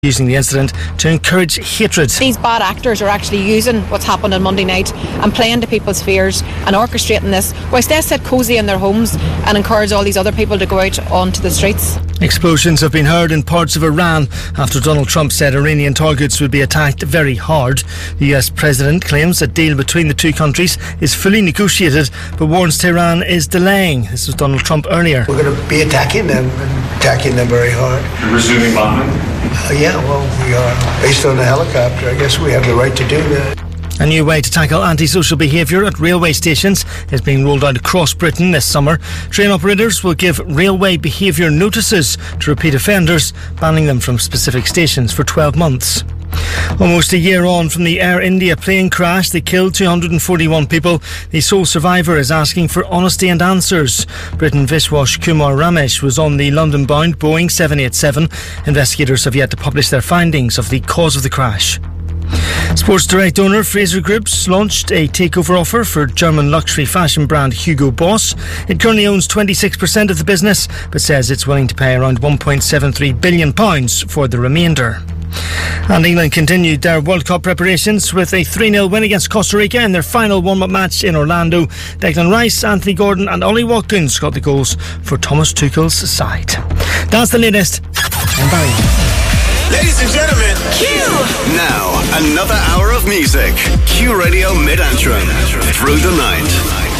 using the incident to encourage hatred. These bad actors are actually using what's happened on Monday night and playing to people's fears and orchestrating this, whilst they sit cosy in their homes and encourage all these other people to go out onto the streets. Explosions have been heard in parts of Iran after Donald Trump said Iranian targets would be attacked very hard. The US president claims a deal between the two countries is fully negotiated, but warns Tehran is delaying. This was Donald Trump earlier. We're going to be attacking them very hard. You're resuming bombing? Yeah, well, we are. Based on the helicopter, I guess we have the right to do that. A new way to tackle antisocial behaviour at railway stations is being rolled out across Britain this summer. Train operators will give railway behaviour notices to repeat offenders, banning them from specific stations for 12 months. Almost a year on from the Air India plane crash that killed 241 people, the sole survivor is asking for honesty and answers. Briton Vishwas Kumar Ramesh was on the London-bound Boeing 787. Investigators have yet to publish their findings of the cause of the crash. Sports Direct owner Fraser Groups launched a takeover offer for German luxury fashion brand Hugo Boss. It currently owns 26% of the business, but says it's willing to pay around £1.73 billion for the remainder. And England continued their World Cup preparations with a 3-0 win against Costa Rica in their final warm-up match in Orlando. Declan Rice, Anthony Gordon and Ollie Watkins got the goals for Thomas Tuchel's side. That's the latest. I'm Barry. Ladies and gentlemen, Q! Now, another hour of music. Q Radio Mid-Antrim. Through the night.